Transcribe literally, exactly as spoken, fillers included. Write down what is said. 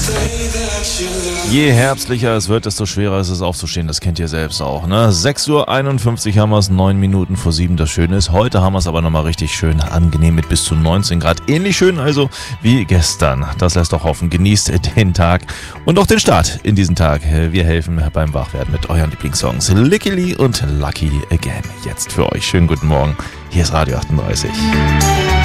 Je herbstlicher es wird, desto schwerer ist es aufzustehen. Das kennt ihr selbst auch, ne? sechs Uhr einundfünfzig haben wir es, neun Minuten vor sieben. Das Schöne ist, heute haben wir es aber nochmal richtig schön angenehm mit bis zu neunzehn Grad. Ähnlich schön also wie gestern. Das lässt doch hoffen. Genießt den Tag und auch den Start in diesen Tag. Wir helfen beim Wachwerden mit euren Lieblingssongs. Lickily und Lucky Again. Jetzt für euch. Schönen guten Morgen. Hier ist Radio achtunddreißig.